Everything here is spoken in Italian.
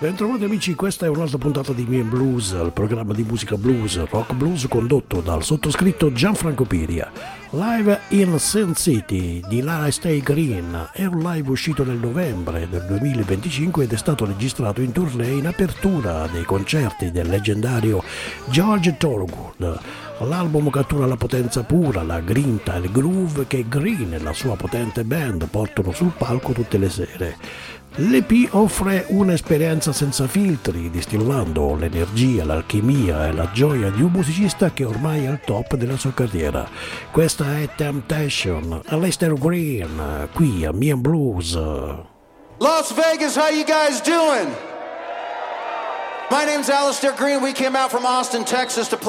Bentrovati amici, questa è un'altra puntata di Me & Blues, il programma di musica blues, rock blues condotto dal sottoscritto Gianfranco Piria. Live in Sin City di Lara Stay Green è un live uscito nel novembre del 2025 ed è stato registrato in tournée in apertura dei concerti del leggendario George Thorogood. L'album cattura la potenza pura, la grinta e il groove che Green e la sua potente band portano sul palco tutte le sere. L'EP offre un'esperienza senza filtri, distillando l'energia, l'alchimia e la gioia di un musicista che ormai è al top della sua carriera. Questa è Temptation, Aleister Green, qui a Me & Blues. Las Vegas, how you guys doing? My name's Aleister Green. We came out from Austin, Texas to play